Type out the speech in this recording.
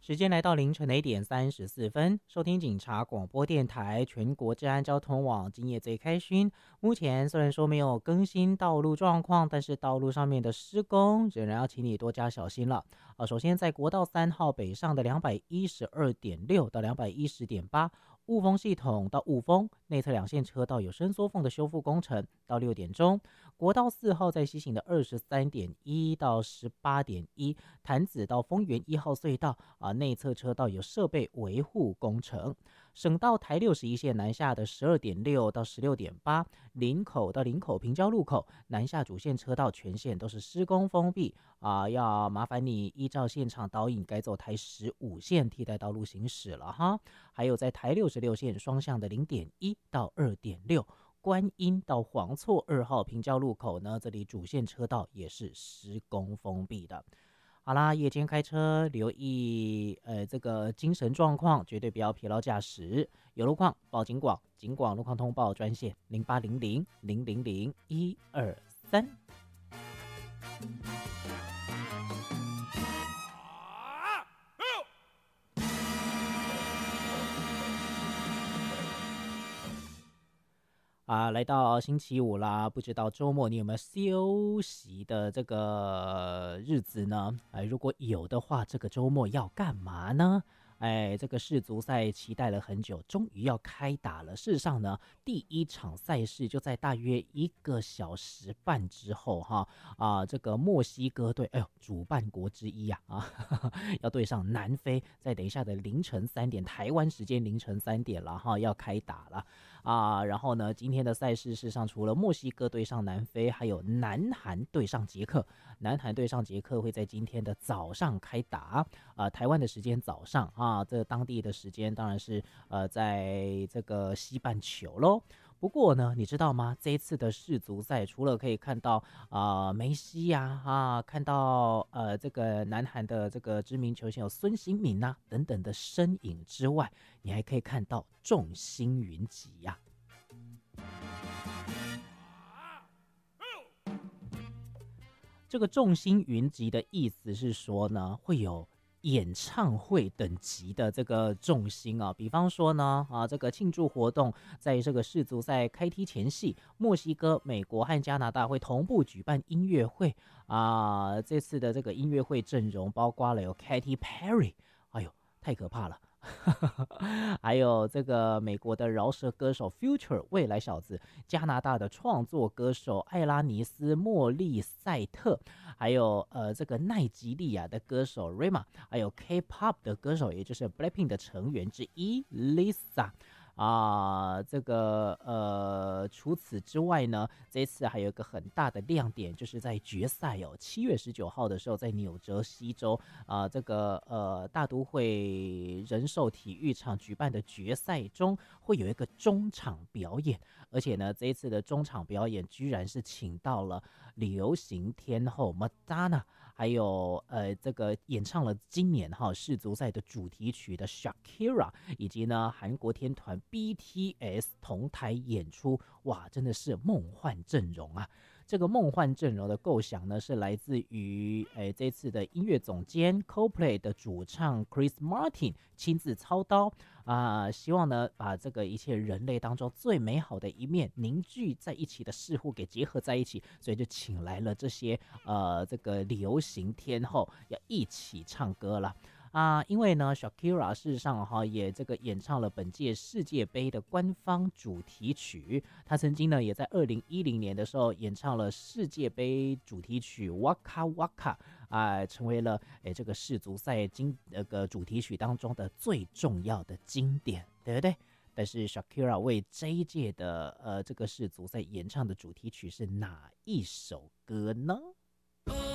时间来到凌晨的1点34分，收听警察广播电台全国治安交通网，今夜最开心。目前虽然说没有更新道路状况，但是道路上面的施工仍然要请你多加小心了。首先在国道3号北上的212.6到210.8。雾峰系统到雾峰内侧两线车道有伸缩缝的修复工程，到6点钟。国道4号在西行的23.1到18.1，潭子到丰原1号隧道内侧车道有设备维护工程。省道台61线南下的12.6到16.8，林口到林口平交路口南下主线车道全线都是施工封闭要麻烦你依照现场导引改走台15线替代道路行驶了哈。还有在台66线双向的0.1到2.6，观音到黄厝2号平交路口呢，这里主线车道也是施工封闭的。好啦，夜间开车留意这个精神状况，绝对不要疲劳驾驶。有路况报警广，警广路况通报专线0800000123。来到星期五啦，不知道周末你有没有休息的这个日子呢？如果有的话，这个周末要干嘛呢？这个世足赛期待了很久，终于要开打了。事实上呢，第一场赛事就在大约1个小时半之后这个墨西哥队，主办国之一要对上南非，在等一下的凌晨3点，台湾时间凌晨3点了要开打了然后呢，今天的赛事事实上除了墨西哥对上南非，还有南韩对上捷克。南韩对上捷克会在今天的早上开打台湾的时间早上这当地的时间当然是在这个西半球咯。不过呢，你知道吗？这一次的世足赛，除了可以看到梅西看到这个南韩的这个知名球星有孙兴民等等的身影之外，你还可以看到众星云集这个众星云集的意思是说呢，会有演唱会等级的这个众星比方说呢这个庆祝活动在这个世足赛开踢前夕，墨西哥、美国和加拿大会同步举办音乐会这次的这个音乐会阵容包括了有 Katy Perry， 哎呦，太可怕了。还有这个美国的饶舌歌手 Future 未来小子，加拿大的创作歌手艾拉尼斯莫利赛特，还有这个奈及利亚的歌手 Rema， 还有 K-pop 的歌手，也就是 Blackpink 的成员之一 Lisa。这个除此之外呢，这次还有一个很大的亮点，就是在决赛7月19号的时候，在纽泽西州这个大都会人寿体育场举办的决赛中，会有一个中场表演，而且呢，这一次的中场表演居然是请到了流行天后 Madonna， 还有这个演唱了今年世足赛的主题曲的 Shakira， 以及呢韩国天团 BTS 同台演出，哇，真的是梦幻阵容这个梦幻阵容的构想呢，是来自于这次的音乐总监 Coldplay 的主唱 Chris Martin 亲自操刀希望呢把这个一切人类当中最美好的一面凝聚在一起的事物给结合在一起，所以就请来了这些这个流行天后要一起唱歌了。因为呢 Shakira 事实上也这个演唱了本届世界杯的官方主题曲，他曾经呢也在2010年的时候演唱了世界杯主题曲 Waka Waka 成为了这个世足赛主题曲当中的最重要的经典，对不对？但是 Shakira 为这一届的这个世足赛演唱的主题曲是哪一首歌呢？